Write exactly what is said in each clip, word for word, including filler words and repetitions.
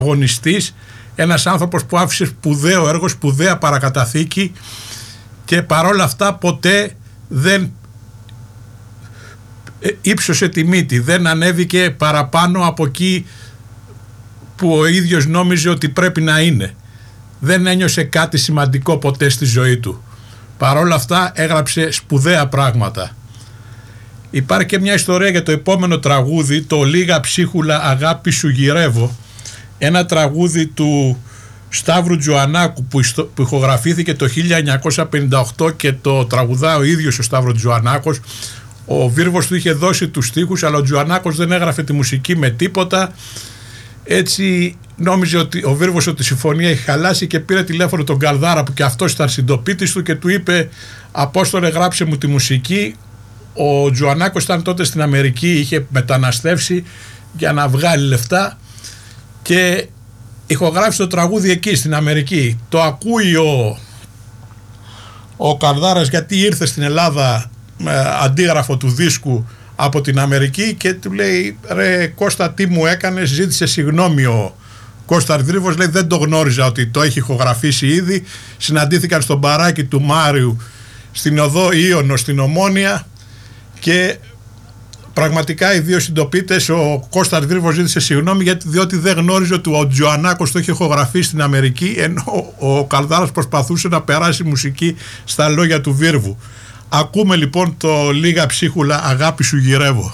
αγωνιστής, ένας άνθρωπος που άφησε σπουδαίο έργο, σπουδαία παρακαταθήκη και παρόλα αυτά ποτέ δεν ύψωσε τη μύτη, δεν ανέβηκε παραπάνω από εκεί που ο ίδιος νόμιζε ότι πρέπει να είναι. Δεν ένιωσε κάτι σημαντικό ποτέ στη ζωή του. Παρόλα αυτά έγραψε σπουδαία πράγματα. Υπάρχει και μια ιστορία για το επόμενο τραγούδι, το «Λίγα ψίχουλα αγάπη σου γυρεύω», ένα τραγούδι του Σταύρου Τζοαννάκου που, ιστο, που ηχογραφήθηκε το χίλια εννιακόσια πενήντα οκτώ και το τραγουδά ο ίδιος ο Σταύρος Τζοαννάκος. Ο Βίρβος του είχε δώσει τους στίχους, αλλά ο Τζοαννάκος δεν έγραφε τη μουσική με τίποτα. Έτσι νόμιζε ότι ο Βίρβος ότι η συμφωνία έχει χαλάσει και πήρε τηλέφωνο τον Καλδάρα που και αυτός ήταν συντοπίτης του και του είπε «Απόστολε, γράψε μου τη μουσική». Ο Τζοαννάκος ήταν τότε στην Αμερική, είχε μεταναστεύσει για να βγάλει λεφτά και ηχογράφησε το τραγούδι εκεί στην Αμερική. Το ακούει ο, ο Καλδάρας γιατί ήρθε στην Ελλάδα με αντίγραφο του δίσκου από την Αμερική και του λέει «Ρε Κώστα, τι μου έκανες?» Ζήτησε συγγνώμη ο Κώστας Βίρβος, λέει «Δεν το γνώριζα ότι το έχει ηχογραφήσει ήδη». Συναντήθηκαν στον μπαράκι του Μάριου στην οδό Ίωνο στην Ομόνια και πραγματικά οι δύο συντοπίτες, ο Κώστας Βίρβος ζήτησε συγγνώμη γιατί, διότι δεν γνώριζε ότι ο Τζοαννάκος το είχε ηχογραφήσει στην Αμερική, ενώ ο Καλδάρας προσπαθούσε να περάσει μουσική στα λόγια του Βίρβου. Ακούμε λοιπόν το «Λίγα ψίχουλα αγάπη σου γυρεύω».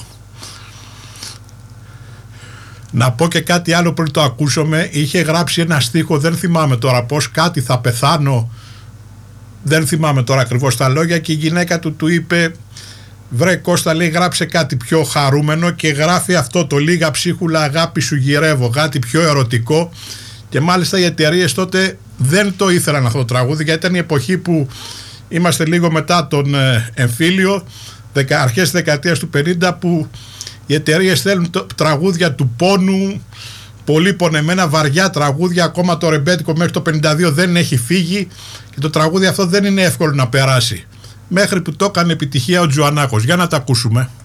Να πω και κάτι άλλο πριν το ακούσουμε. Είχε γράψει ένα στίχο, δεν θυμάμαι τώρα πώς, κάτι θα πεθάνω, δεν θυμάμαι τώρα ακριβώς τα λόγια, και η γυναίκα του του είπε «Βρε Κώστα», λέει, «γράψε κάτι πιο χαρούμενο», και γράφει αυτό το «Λίγα ψίχουλα αγάπη σου γυρεύω», κάτι πιο ερωτικό. Και μάλιστα οι εταιρείες τότε δεν το ήθελαν αυτό το τραγούδι, γιατί ήταν η εποχή που είμαστε λίγο μετά τον εμφύλιο, αρχές δεκαετίας του πενήντα, που οι εταιρείες θέλουν το, τραγούδια του πόνου, πολύ πονεμένα, βαριά τραγούδια. Ακόμα το ρεμπέτικο μέχρι το πενήντα δύο δεν έχει φύγει και το τραγούδι αυτό δεν είναι εύκολο να περάσει. Μέχρι που το έκανε επιτυχία ο Τζοαννάκος. Για να τα ακούσουμε.